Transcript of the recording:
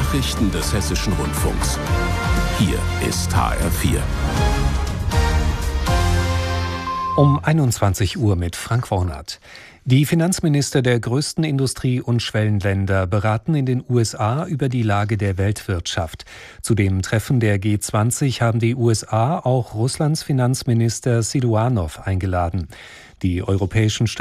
Nachrichten des Hessischen Rundfunks. Hier ist HR4. Um 21 Uhr mit Frank Wornert. Die Finanzminister der größten Industrie- und Schwellenländer beraten in den USA über die Lage der Weltwirtschaft. Zu dem Treffen der G20 haben die USA auch Russlands Finanzminister Siluanow eingeladen. Die europäischen